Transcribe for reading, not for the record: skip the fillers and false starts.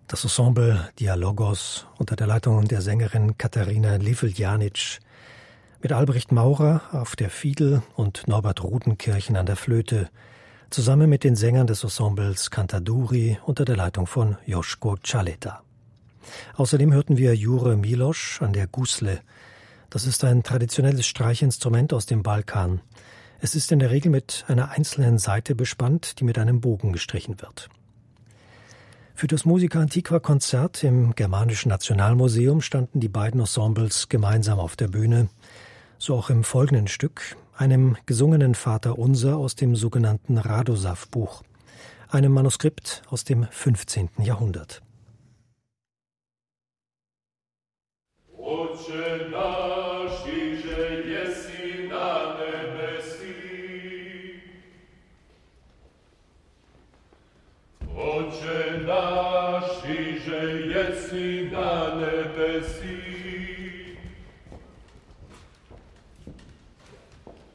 Das Ensemble Dialogos unter der Leitung der Sängerin Katharina Liwel-Janitsch mit Albrecht Maurer auf der Fiedel und Norbert Rudenkirchen an der Flöte, zusammen mit den Sängern des Ensembles Cantaduri unter der Leitung von Joschko Čaleta. Außerdem hörten wir Jure Miloš an der Gusle. Das ist ein traditionelles Streichinstrument aus dem Balkan. Es ist in der Regel mit einer einzelnen Saite bespannt, die mit einem Bogen gestrichen wird. Für das Musica Antiqua-Konzert im Germanischen Nationalmuseum standen die beiden Ensembles gemeinsam auf der Bühne, so auch im folgenden Stück, einem gesungenen Vaterunser aus dem sogenannten Radosav-Buch, einem Manuskript aus dem 15. Jahrhundert. Отче наш, иже еси на небеси,